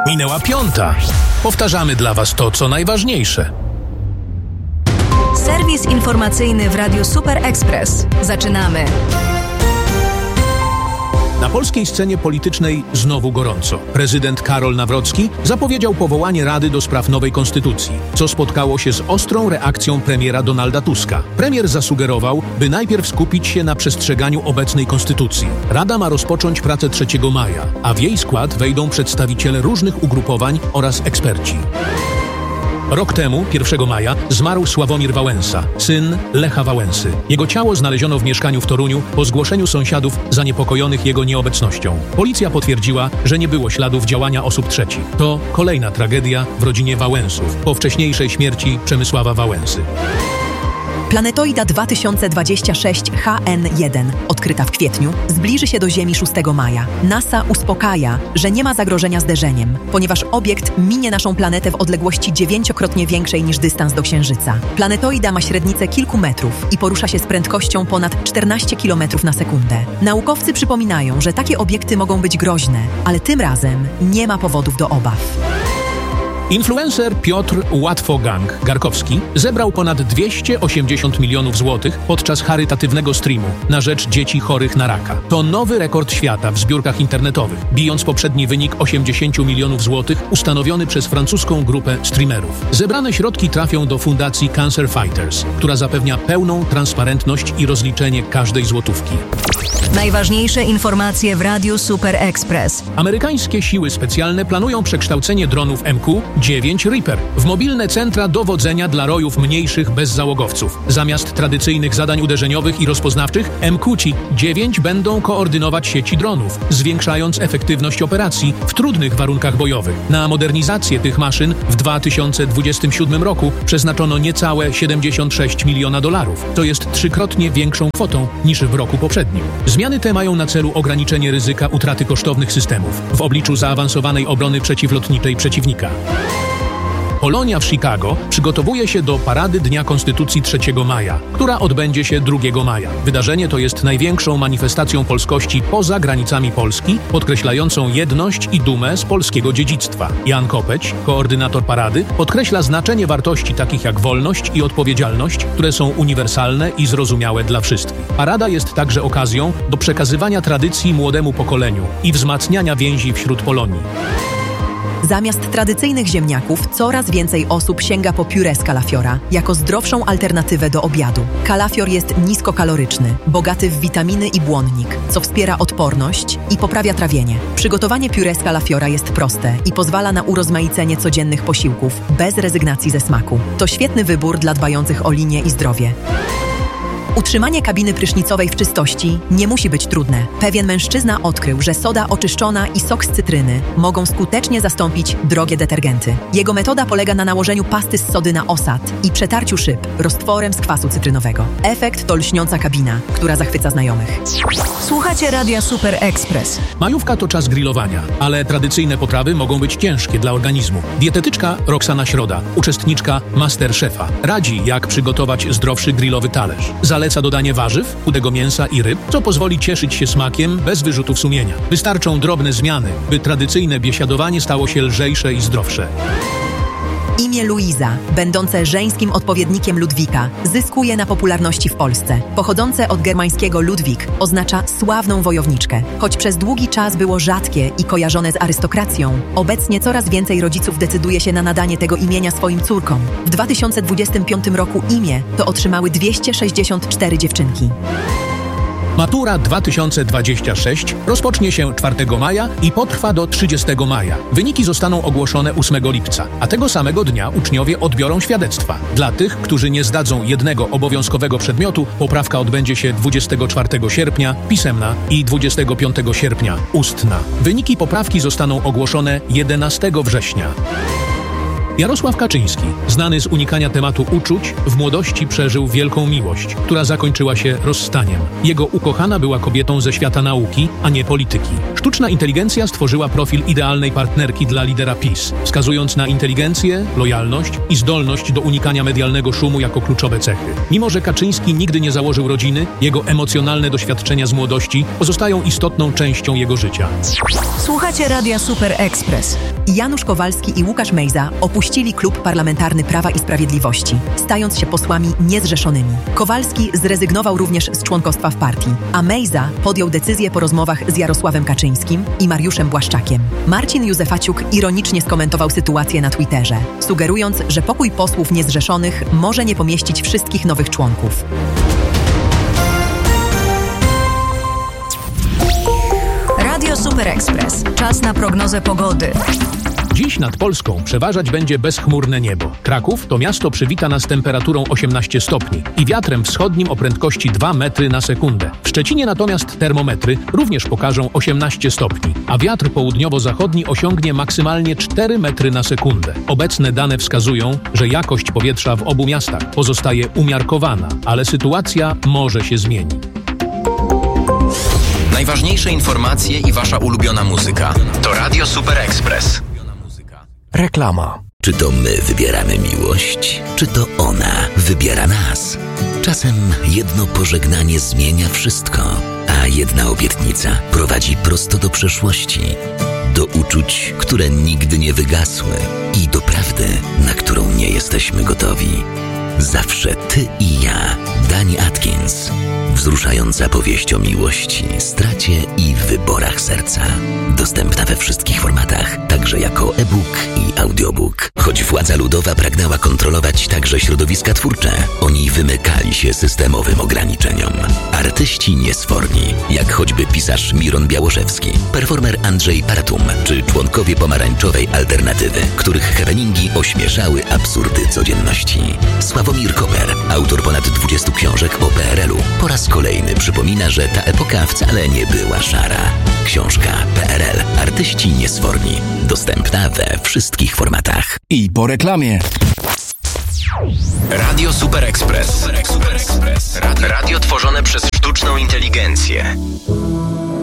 Minęła 5. Powtarzamy dla Was to, co najważniejsze. Serwis informacyjny w Radiu Super Express. Zaczynamy. Na polskiej scenie politycznej znowu gorąco. Prezydent Karol Nawrocki zapowiedział powołanie Rady do spraw nowej konstytucji, co spotkało się z ostrą reakcją premiera Donalda Tuska. Premier zasugerował, by najpierw skupić się na przestrzeganiu obecnej konstytucji. Rada ma rozpocząć pracę 3 maja, a w jej skład wejdą przedstawiciele różnych ugrupowań oraz eksperci. Rok temu, 1 maja, zmarł Sławomir Wałęsa, syn Lecha Wałęsy. Jego ciało znaleziono w mieszkaniu w Toruniu po zgłoszeniu sąsiadów zaniepokojonych jego nieobecnością. Policja potwierdziła, że nie było śladów działania osób trzecich. To kolejna tragedia w rodzinie Wałęsów, po wcześniejszej śmierci Przemysława Wałęsy. Planetoida 2026 HN1, odkryta w kwietniu, zbliży się do Ziemi 6 maja. NASA uspokaja, że nie ma zagrożenia zderzeniem, ponieważ obiekt minie naszą planetę w odległości 9-krotnie większej niż dystans do Księżyca. Planetoida ma średnicę kilku metrów i porusza się z prędkością ponad 14 km na sekundę. Naukowcy przypominają, że takie obiekty mogą być groźne, ale tym razem nie ma powodów do obaw. Influencer Piotr Łatwogang-Garkowski zebrał ponad 280 milionów złotych podczas charytatywnego streamu na rzecz dzieci chorych na raka. To nowy rekord świata w zbiórkach internetowych, bijąc poprzedni wynik 80 milionów złotych ustanowiony przez francuską grupę streamerów. Zebrane środki trafią do fundacji Cancer Fighters, która zapewnia pełną transparentność i rozliczenie każdej złotówki. Najważniejsze informacje w Radiu Super Express. Amerykańskie siły specjalne planują przekształcenie dronów MQ-9 Reaper w mobilne centra dowodzenia dla rojów mniejszych bezzałogowców. Zamiast tradycyjnych zadań uderzeniowych i rozpoznawczych, MQ-9 będą koordynować sieci dronów, zwiększając efektywność operacji w trudnych warunkach bojowych. Na modernizację tych maszyn w 2027 roku przeznaczono niecałe $76 miliona. To jest 3-krotnie większą kwotą niż w roku poprzednim. Zmiany te mają na celu ograniczenie ryzyka utraty kosztownych systemów w obliczu zaawansowanej obrony przeciwlotniczej przeciwnika. Polonia w Chicago przygotowuje się do Parady Dnia Konstytucji 3 maja, która odbędzie się 2 maja. Wydarzenie to jest największą manifestacją polskości poza granicami Polski, podkreślającą jedność i dumę z polskiego dziedzictwa. Jan Kopeć, koordynator parady, podkreśla znaczenie wartości takich jak wolność i odpowiedzialność, które są uniwersalne i zrozumiałe dla wszystkich. Parada jest także okazją do przekazywania tradycji młodemu pokoleniu i wzmacniania więzi wśród Polonii. Zamiast tradycyjnych ziemniaków coraz więcej osób sięga po pióre z kalafiora jako zdrowszą alternatywę do obiadu. Kalafior jest niskokaloryczny, bogaty w witaminy i błonnik, co wspiera odporność i poprawia trawienie. Przygotowanie pióre z kalafiora jest proste i pozwala na urozmaicenie codziennych posiłków bez rezygnacji ze smaku. To świetny wybór dla dbających o linię i zdrowie. Utrzymanie kabiny prysznicowej w czystości nie musi być trudne. Pewien mężczyzna odkrył, że soda oczyszczona i sok z cytryny mogą skutecznie zastąpić drogie detergenty. Jego metoda polega na nałożeniu pasty z sody na osad i przetarciu szyb roztworem z kwasu cytrynowego. Efekt to lśniąca kabina, która zachwyca znajomych. Słuchacie Radia Super Express. Majówka to czas grillowania, ale tradycyjne potrawy mogą być ciężkie dla organizmu. Dietetyczka Roxana Środa, uczestniczka MasterChefa, radzi, jak przygotować zdrowszy grillowy talerz. Zaleca dodanie warzyw, chudego mięsa i ryb, co pozwoli cieszyć się smakiem bez wyrzutów sumienia. Wystarczą drobne zmiany, by tradycyjne biesiadowanie stało się lżejsze i zdrowsze. Imię Luiza, będące żeńskim odpowiednikiem Ludwika, zyskuje na popularności w Polsce. Pochodzące od germańskiego Ludwik oznacza sławną wojowniczkę. Choć przez długi czas było rzadkie i kojarzone z arystokracją, obecnie coraz więcej rodziców decyduje się na nadanie tego imienia swoim córkom. W 2025 roku imię to otrzymały 264 dziewczynki. Matura 2026 rozpocznie się 4 maja i potrwa do 30 maja. Wyniki zostaną ogłoszone 8 lipca, a tego samego dnia uczniowie odbiorą świadectwa. Dla tych, którzy nie zdadzą jednego obowiązkowego przedmiotu, poprawka odbędzie się 24 sierpnia, pisemna, i 25 sierpnia, ustna. Wyniki poprawki zostaną ogłoszone 11 września. Jarosław Kaczyński, znany z unikania tematu uczuć, w młodości przeżył wielką miłość, która zakończyła się rozstaniem. Jego ukochana była kobietą ze świata nauki, a nie polityki. Sztuczna inteligencja stworzyła profil idealnej partnerki dla lidera PiS, wskazując na inteligencję, lojalność i zdolność do unikania medialnego szumu jako kluczowe cechy. Mimo że Kaczyński nigdy nie założył rodziny, jego emocjonalne doświadczenia z młodości pozostają istotną częścią jego życia. Słuchacie Radia Super Express. Janusz Kowalski i Łukasz Mejza opuścili klub parlamentarny Prawa i Sprawiedliwości, stając się posłami niezrzeszonymi. Kowalski zrezygnował również z członkostwa w partii, a Mejza podjął decyzję po rozmowach z Jarosławem Kaczyńskim i Mariuszem Błaszczakiem. Marcin Józefaciuk ironicznie skomentował sytuację na Twitterze, sugerując, że pokój posłów niezrzeszonych może nie pomieścić wszystkich nowych członków. Radio Super Express. Czas na prognozę pogody. Dziś nad Polską przeważać będzie bezchmurne niebo. Kraków to miasto przywita nas temperaturą 18 stopni i wiatrem wschodnim o prędkości 2 metry na sekundę. W Szczecinie natomiast termometry również pokażą 18 stopni, a wiatr południowo-zachodni osiągnie maksymalnie 4 metry na sekundę. Obecne dane wskazują, że jakość powietrza w obu miastach pozostaje umiarkowana, ale sytuacja może się zmienić. Najważniejsze informacje i wasza ulubiona muzyka to Radio Super Express. Reklama. Czy to my wybieramy miłość, czy to ona wybiera nas? Czasem jedno pożegnanie zmienia wszystko, a jedna obietnica prowadzi prosto do przeszłości, do uczuć, które nigdy nie wygasły i do prawdy, na którą nie jesteśmy gotowi. Zawsze ty i ja. Dani Atkins. Wzruszająca powieść o miłości, stracie i wyborach serca. Dostępna we wszystkich formatach, także jako e-book i audiobook. Choć władza ludowa pragnęła kontrolować także środowiska twórcze, oni wymykali się systemowym ograniczeniom. Artyści niesforni, jak choćby pisarz Miron Białoszewski, performer Andrzej Paratum, czy członkowie pomarańczowej alternatywy, których happeningi ośmieszały absurdy codzienności. Sławomir Koper, autor ponad 20 książek o PRL-u, po raz kolejny przypomina, że ta epoka wcale nie była szara. Książka PRL. Artyści niesforni. Dostępna we wszystkich formatach. I po reklamie. Radio Super Express. Radio tworzone przez sztuczną inteligencję.